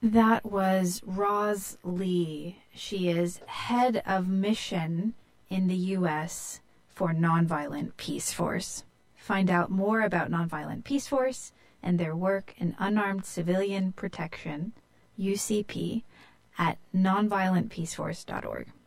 That was Roz Lee. She is head of mission in the U.S. for Nonviolent Peace Force. Find out more about Nonviolent Peace Force and their work in unarmed civilian protection, UCP, at nonviolentpeaceforce.org.